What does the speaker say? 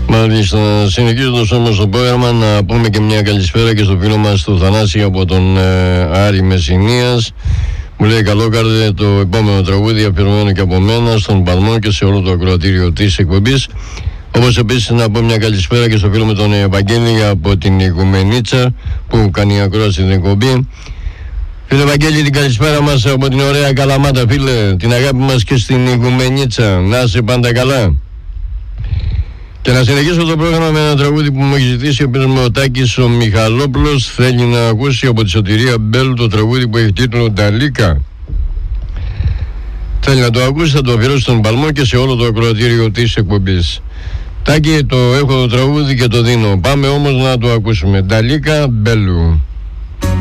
Μάλιστα, συνεχίζοντας όμως το πρόγραμμα, να πούμε και μια καλησπέρα και στο φίλο μας του Θανάση από τον Άρη Μεσσηνίας. Μου λέει καλό κάρτε το επόμενο τραγούδι αφιερωμένο και από μένα στον Παλμό και σε όλο το ακροατήριο της εκπομπής. Όπως επίσης να πω μια καλησπέρα και στο φίλο με τον Ευαγγέλη από την Οικουμενίτσα που κάνει ακρόαση στην εκπομπή. Φίλε Ευαγγέλη, την καλησπέρα μας από την ωραία Καλαμάτα, φίλε, την αγάπη μας και στην Οικουμενίτσα. Να είσαι πάντα καλά. Και να συνεχίσω το πρόγραμμα με ένα τραγούδι που μου έχει ζητήσει ο φίλος μου ο Τάκης ο Μιχαλόπουλος. Θέλει να ακούσει από τη Σωτηρία Μπέλου το τραγούδι που έχει τίτλο «Νταλίκα». Θέλει να το ακούσει, θα το αφιερώσει στον Παλμό και σε όλο το ακροατήριο της εκπομπής. Τάκη, το έχω το τραγούδι και το δίνω. Πάμε όμως να το ακούσουμε. «Νταλίκα Μπέλου».